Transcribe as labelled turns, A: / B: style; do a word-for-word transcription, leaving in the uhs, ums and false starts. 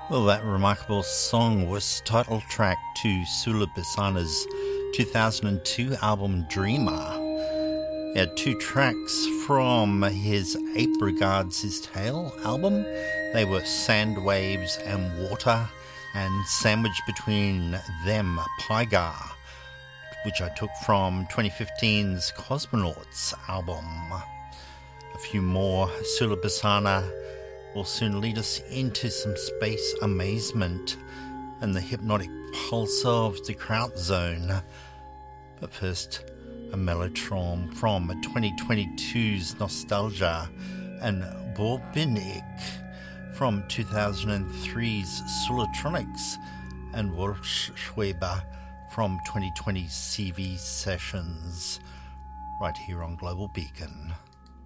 A: Well, that remarkable song was title track to Sula Bisana's two thousand two album Dreamer. He had two tracks from his Ape Regards His Tail album. They were Sand Waves and Water, and sandwiched between them, Pygar, which I took from twenty fifteen's Cosmonauts album. A few more. Sula Bisana will soon lead us into some space amazement and the hypnotic pulse of the Kraut Zone. But first, a Mellotron from twenty twenty-two's Nostalgia and Borbinik from two thousand three's Sulatronics and Wolfschweber from twenty twenty's C V Sessions, right here on Global Beacon.